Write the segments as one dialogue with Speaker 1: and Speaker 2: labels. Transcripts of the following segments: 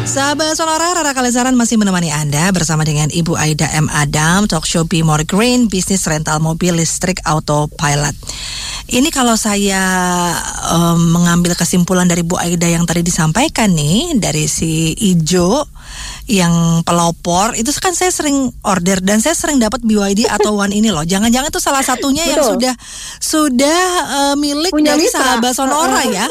Speaker 1: Sahabat Sonora, Rara Kalesaran masih menemani Anda bersama dengan Ibu Aida M. Adam, Talk Show Be More Green, bisnis rental mobil listrik autopilot. Ini kalau saya mengambil kesimpulan dari Bu Aida yang tadi disampaikan nih, dari si Ijo yang pelopor, itu kan saya sering order dan saya sering dapat BYD atau One ini loh. Jangan-jangan itu salah satunya yang sudah milik punya dari mitra. Sahabat Sonora ya.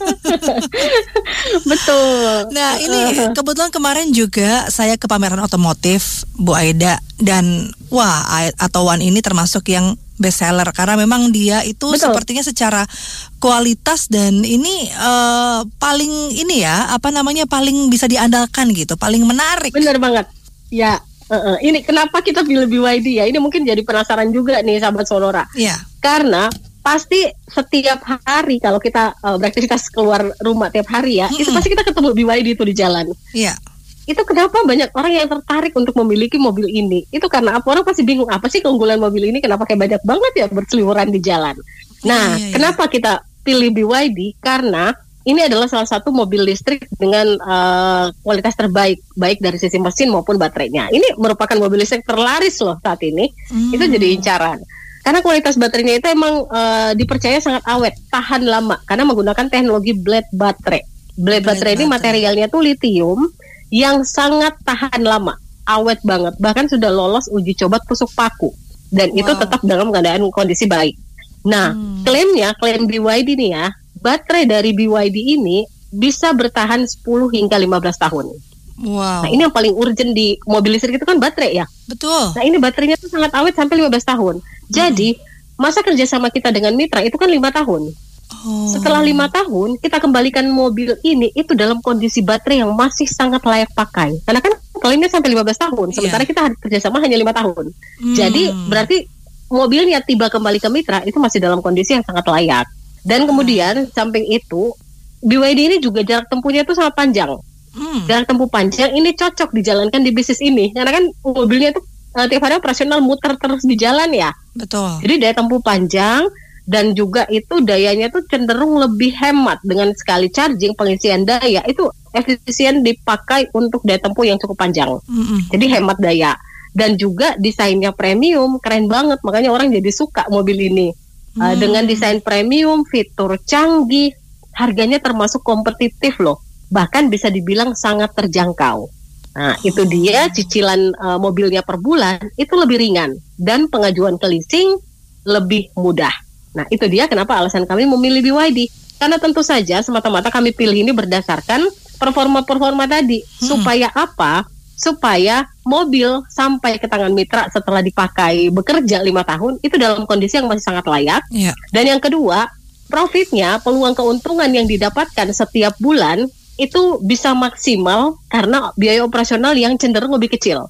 Speaker 2: Betul.
Speaker 1: Nah ini kebetulan kemarin juga saya ke pameran otomotif Bu Aida, dan wah, atau One ini termasuk yang best seller karena memang dia itu sepertinya secara kualitas dan ini paling ini ya, paling bisa diandalkan gitu, paling menarik.
Speaker 2: Bener banget. Ya, ini kenapa kita pilih BYD ya? Ini mungkin jadi penasaran juga nih sahabat Sonora.
Speaker 1: Iya.
Speaker 2: Karena pasti setiap hari kalau kita beraktivitas keluar rumah tiap hari ya, itu pasti kita ketemu BYD itu di jalan.
Speaker 1: Iya.
Speaker 2: Itu kenapa banyak orang yang tertarik untuk memiliki mobil ini? Itu karena apa? Orang pasti bingung, apa sih keunggulan mobil ini? Kenapa kayak banyak banget ya berseliweran di jalan? Nah, kenapa kita pilih BYD? Karena ini adalah salah satu mobil listrik dengan kualitas terbaik, baik dari sisi mesin maupun baterainya. Ini merupakan mobil listrik terlaris loh saat ini. Itu jadi incaran. Karena kualitas baterainya itu emang dipercaya sangat awet, tahan lama, karena menggunakan teknologi blade baterai. Blade baterai ini materialnya tuh lithium yang sangat tahan lama, awet banget, bahkan sudah lolos uji coba tusuk paku, dan itu tetap dalam keadaan kondisi baik. Nah, klaim BYD nih ya, baterai dari BYD ini bisa bertahan 10 hingga 15 tahun.
Speaker 1: Wow.
Speaker 2: Nah, ini yang paling urgent di mobil listrik itu kan baterai ya.
Speaker 1: Betul.
Speaker 2: Nah, ini baterainya tuh sangat awet sampai 15 tahun. Jadi, masa kerjasama kita dengan mitra itu kan 5 tahun. Setelah 5 tahun kita kembalikan mobil ini itu dalam kondisi baterai yang masih sangat layak pakai. Karena kan klaimnya sampai 15 tahun, sementara kita kerjasama hanya 5 tahun. Jadi berarti mobilnya tiba kembali ke mitra itu masih dalam kondisi yang sangat layak. Dan kemudian samping itu BYD ini juga jarak tempuhnya itu sangat panjang. Jarak tempuh panjang ini cocok dijalankan di bisnis ini, karena kan mobilnya itu tiap hari operasional muter terus di jalan ya.
Speaker 1: Betul.
Speaker 2: Jadi daya tempuh panjang. Dan juga itu dayanya tuh cenderung lebih hemat, dengan sekali charging pengisian daya itu efisien dipakai untuk daya tempuh yang cukup panjang. Jadi hemat daya, dan juga desainnya premium, keren banget, makanya orang jadi suka mobil ini. Dengan desain premium, fitur canggih, harganya termasuk kompetitif loh, bahkan bisa dibilang sangat terjangkau. Nah itu dia, cicilan mobilnya per bulan itu lebih ringan, dan pengajuan ke leasing lebih mudah. Nah itu dia kenapa alasan kami memilih BYD. Karena tentu saja semata-mata kami pilih ini berdasarkan performa tadi. Supaya apa? Supaya mobil sampai ke tangan mitra setelah dipakai bekerja 5 tahun itu dalam kondisi yang masih sangat layak. Dan yang kedua, profitnya, peluang keuntungan yang didapatkan setiap bulan itu bisa maksimal karena biaya operasional yang cenderung lebih kecil.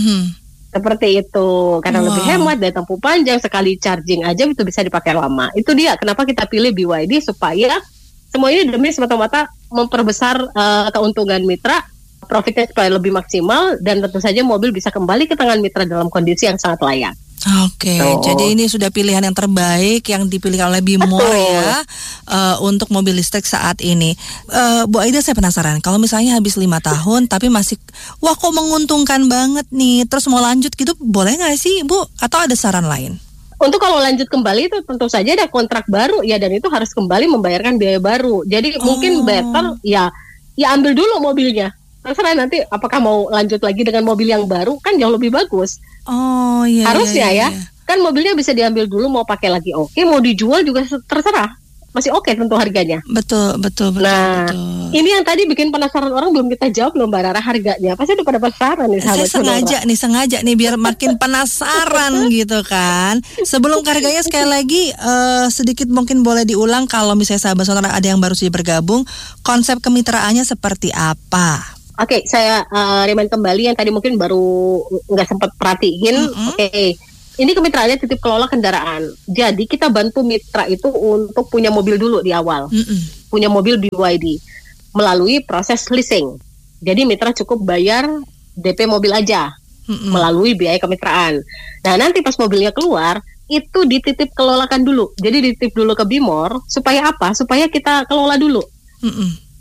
Speaker 2: Seperti itu, karena lebih hemat, daya tempuh panjang, sekali charging aja itu bisa dipakai lama. Itu dia kenapa kita pilih BYD, supaya semua ini demi semata-mata memperbesar keuntungan mitra, profitnya supaya lebih maksimal, dan tentu saja mobil bisa kembali ke tangan mitra dalam kondisi yang sangat layak.
Speaker 1: Oke, jadi ini sudah pilihan yang terbaik yang dipilih oleh Bimore ya, untuk mobil listrik saat ini. Bu Aida, saya penasaran, kalau misalnya habis 5 tahun tapi masih, wah kok menguntungkan banget nih, terus mau lanjut gitu, boleh nggak sih Bu? Atau ada saran lain?
Speaker 2: Untuk kalau lanjut kembali itu tentu saja ada kontrak baru ya, dan itu harus kembali membayarkan biaya baru. Jadi mungkin better ya ambil dulu mobilnya. Terserah nanti apakah mau lanjut lagi dengan mobil yang baru, kan jauh lebih bagus. Harusnya ya. Kan mobilnya bisa diambil dulu, mau pakai lagi oke, mau dijual juga terserah. Masih oke tentu harganya.
Speaker 1: Betul.
Speaker 2: Nah, ini yang tadi bikin penasaran orang, belum kita jawab loh Mbak Rara, harganya. Pasti udah pada penasaran nih sahabat.
Speaker 1: Saya sengaja nih biar makin penasaran gitu kan. Sebelum ke harganya, sekali lagi sedikit mungkin boleh diulang kalau misalnya sahabat Sonora ada yang baru saja bergabung, konsep kemitraannya seperti apa?
Speaker 2: Oke, saya remind kembali yang tadi mungkin baru nggak sempat perhatiin. Oke. Ini kemitraannya titip kelola kendaraan. Jadi kita bantu mitra itu untuk punya mobil dulu di awal. Punya mobil BYD melalui proses leasing. Jadi mitra cukup bayar DP mobil aja melalui biaya kemitraan. Nah nanti pas mobilnya keluar itu dititip kelolakan dulu. Jadi dititip dulu ke Bimore supaya apa? Supaya kita kelola dulu.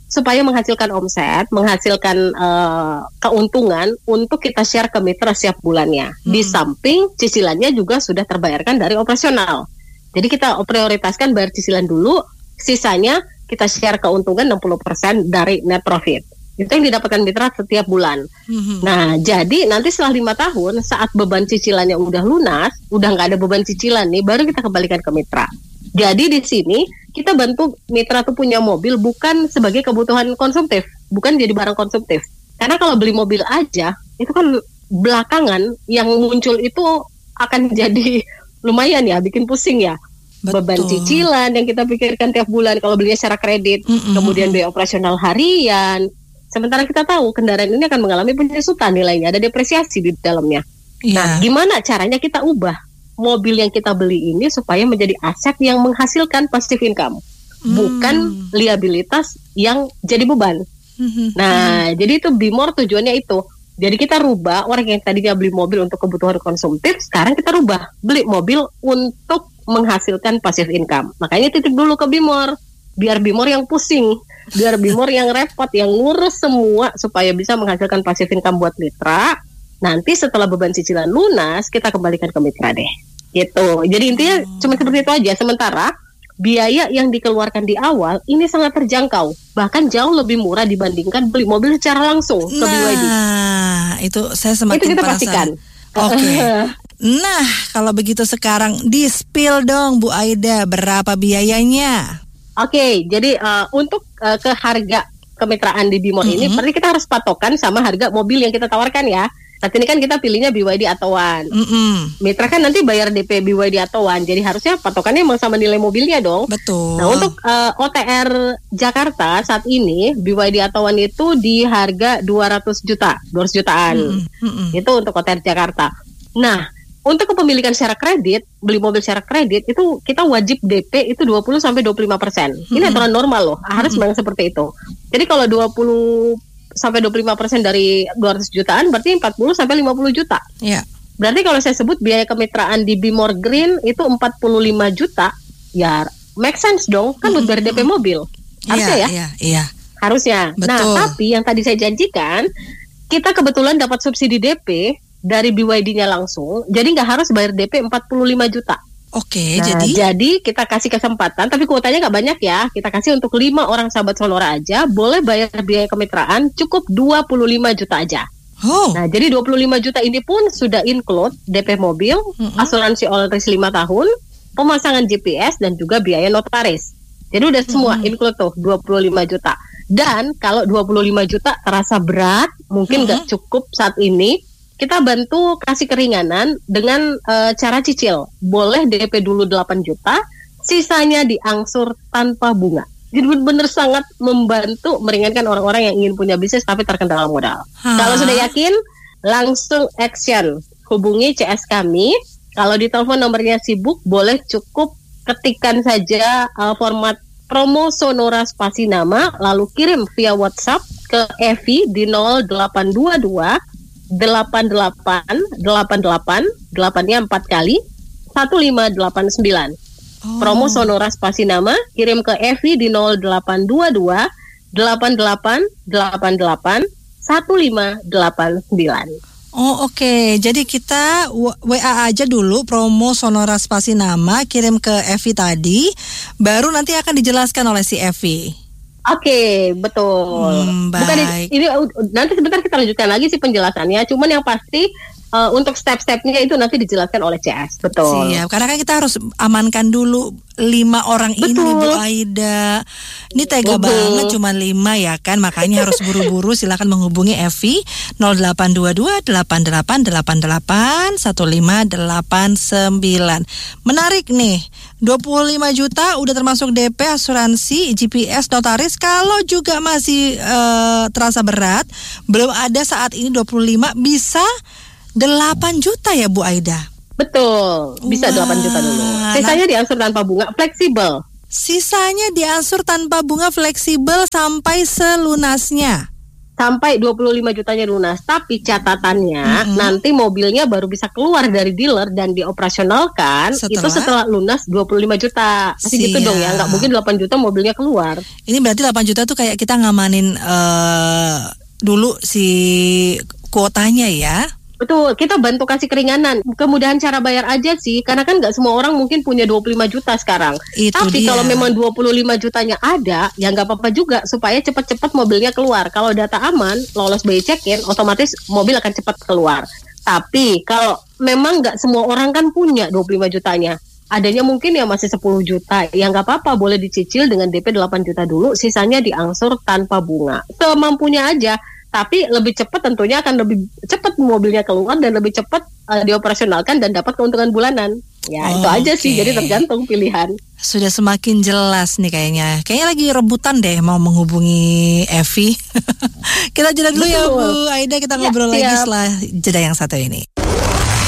Speaker 2: supaya menghasilkan omset, menghasilkan keuntungan untuk kita share ke mitra setiap bulannya. Di samping cicilannya juga sudah terbayarkan dari operasional. Jadi kita prioritaskan bayar cicilan dulu, sisanya kita share keuntungan 60% dari net profit. Itu yang didapatkan mitra setiap bulan. Nah, jadi nanti setelah 5 tahun, saat beban cicilannya udah lunas, udah nggak ada beban cicilan nih, baru kita kembalikan ke mitra. Jadi di sini kita bantu mitra tuh punya mobil bukan sebagai kebutuhan konsumtif, bukan jadi barang konsumtif. Karena kalau beli mobil aja, itu kan belakangan yang muncul itu akan jadi lumayan ya, bikin pusing ya.
Speaker 1: Betul.
Speaker 2: Beban cicilan yang kita pikirkan tiap bulan kalau belinya secara kredit, kemudian biaya operasional harian. Sementara kita tahu kendaraan ini akan mengalami penyusutan nilainya, ada depresiasi di dalamnya. Nah, gimana caranya kita ubah mobil yang kita beli ini supaya menjadi aset yang menghasilkan passive income, bukan liabilitas yang jadi beban. Nah, jadi itu Bimor tujuannya itu. Jadi kita rubah orang yang tadinya beli mobil untuk kebutuhan konsumtif, sekarang kita rubah beli mobil untuk menghasilkan passive income. Makanya titip dulu ke Bimor, biar Bimor yang pusing, biar Bimor yang repot, yang ngurus semua supaya bisa menghasilkan passive income buat mitra. Nanti setelah beban cicilan lunas, kita kembalikan ke mitra deh. Gitu. Jadi intinya cuma seperti itu aja. Sementara biaya yang dikeluarkan di awal ini sangat terjangkau, bahkan jauh lebih murah dibandingkan beli mobil secara langsung ke BYD.
Speaker 1: Nah, itu saya semakin
Speaker 2: itu kita
Speaker 1: penasaran.
Speaker 2: pastikan.
Speaker 1: Oke. Nah, kalau begitu sekarang di-spill dong Bu Aida, berapa biayanya?
Speaker 2: Oke, jadi untuk ke harga kemitraan di Bimor ini, berarti kita harus patokan sama harga mobil yang kita tawarkan ya. Saat ini kan kita pilihnya BYD atau One. Mitra kan nanti bayar DP BYD atau One, jadi harusnya patokannya emang sama nilai mobilnya dong.
Speaker 1: Betul.
Speaker 2: Nah, untuk OTR Jakarta saat ini BYD atau One itu di harga 200 jutaan. Itu untuk OTR Jakarta. Nah, untuk kepemilikan secara kredit, beli mobil secara kredit itu kita wajib DP itu 20-25%. Ini aturan normal loh, harus memang seperti itu. Jadi kalau 20-25% dari 200 jutaan berarti 40-50 juta.
Speaker 1: Iya.
Speaker 2: Berarti kalau saya sebut biaya kemitraan di Bimor Green itu 45 juta, ya make sense dong, kan buat bayar DP mobil. Harusnya
Speaker 1: Iya.
Speaker 2: Harusnya.
Speaker 1: Betul.
Speaker 2: Nah, tapi yang tadi saya janjikan, kita kebetulan dapat subsidi DP dari BYD-nya langsung, jadi nggak harus bayar DP 45 juta.
Speaker 1: Oke,
Speaker 2: Nah, jadi kita kasih kesempatan, tapi kuotanya nggak banyak ya. Kita kasih untuk 5 orang sahabat Sonora aja, boleh bayar biaya kemitraan cukup 25 juta aja. Nah, jadi 25 juta ini pun sudah include DP mobil, asuransi all risk 5 tahun, pemasangan GPS, dan juga biaya notaris. Jadi udah semua include tuh 25 juta. Dan kalau 25 juta terasa berat, mungkin nggak cukup saat ini, kita bantu kasih keringanan dengan cara cicil. Boleh DP dulu 8 juta, sisanya diangsur tanpa bunga. Jadi benar-benar sangat membantu meringankan orang-orang yang ingin punya bisnis tapi terkendala modal. Kalau sudah yakin, langsung action. Hubungi CS kami. Kalau di telepon nomornya sibuk, boleh cukup ketikkan saja format promo Sonora spasi nama, lalu kirim via WhatsApp ke Evi di 0822 8888 8-nya 4 kali 1589. Promo Sonora spasi nama, kirim ke Evi di 0822 8888 1589.
Speaker 1: Oke. Jadi kita WA aja dulu promo Sonora spasi nama, kirim ke Evi tadi, baru nanti akan dijelaskan oleh si Evi.
Speaker 2: Oke, betul.
Speaker 1: Baik.
Speaker 2: Bukan ini nanti sebentar kita lanjutkan lagi sih penjelasannya. Cuman yang pasti untuk step-stepnya itu nanti dijelaskan oleh CS. Betul.
Speaker 1: Siap. Karena kan kita harus amankan dulu 5 orang ini, Bu Aida. Ini tega banget, cuma 5 ya kan. Makanya harus buru-buru. Silakan menghubungi Evi 0822 8888 1589. Menarik nih. 25 juta udah termasuk DP, asuransi, GPS, notaris. Kalau juga masih terasa berat, belum ada saat ini 25, bisa 8 juta ya Bu Aida?
Speaker 2: Betul, bisa 8 juta dulu. Sisanya diangsur tanpa bunga, fleksibel.
Speaker 1: Sisanya diangsur tanpa bunga, fleksibel sampai selunasnya.
Speaker 2: sampai 25 jutanya lunas. Tapi catatannya nanti mobilnya baru bisa keluar dari dealer dan dioperasionalkan itu setelah lunas 25 juta. Pasti gitu dong ya, nggak mungkin 8 juta mobilnya keluar.
Speaker 1: Ini berarti 8 juta tuh kayak kita ngamanin dulu si kuotanya ya.
Speaker 2: Betul, kita bantu kasih keringanan. Kemudahan cara bayar aja sih, karena kan nggak semua orang mungkin punya 25 juta sekarang. Tapi kalau memang 25 jutanya ada, ya nggak apa-apa juga, supaya cepat-cepat mobilnya keluar. Kalau data aman, lolos BI check-in, otomatis mobil akan cepat keluar. Tapi kalau memang nggak semua orang kan punya 25 jutanya, adanya mungkin ya masih 10 juta, ya nggak apa-apa, boleh dicicil dengan DP 8 juta dulu, sisanya diangsur tanpa bunga. Semampunya aja. Tapi lebih cepat tentunya akan lebih cepat mobilnya keluar dan lebih cepat dioperasionalkan dan dapat keuntungan bulanan. Ya itu aja sih, jadi tergantung pilihan.
Speaker 1: Sudah semakin jelas nih kayaknya. Kayaknya lagi rebutan deh mau menghubungi Evi. Kita jeda dulu ya Bu Aida, kita ngobrol lagi setelah jeda yang satu ini.